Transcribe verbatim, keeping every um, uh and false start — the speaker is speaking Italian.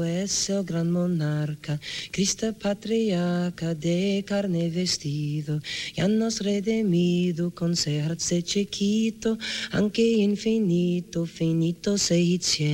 Ese el gran monarca, Cristo patriarca de carne vestido, ya nos redimido con ser chiquito, anche infinito, finito se